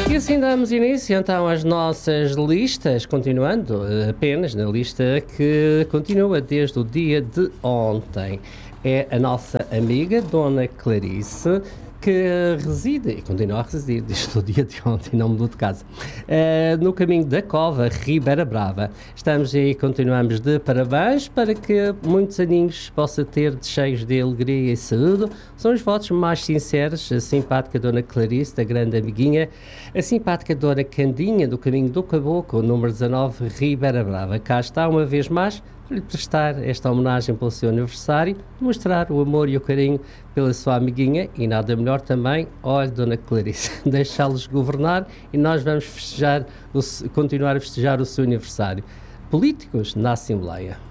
E assim damos início então às nossas listas, continuando apenas na lista que continua desde o dia de ontem. É a nossa amiga Dona Clarice, que reside, e continua a residir, desde o dia de ontem, não mudou de casa, no caminho da Cova, Ribeira Brava. Estamos aí, continuamos de parabéns para que muitos aninhos possa ter cheios de alegria e saúde. São os votos mais sinceros, a simpática Dona Clarice, da grande amiguinha, a simpática Dona Candinha, do caminho do Caboclo, número 19, Ribeira Brava. Cá está, uma vez mais, para lhe prestar esta homenagem pelo seu aniversário, mostrar o amor e o carinho pela sua amiguinha e nada melhor também, olha, Dona Clarice, deixá-los governar e nós vamos continuar a festejar o seu aniversário. Políticos na Assembleia.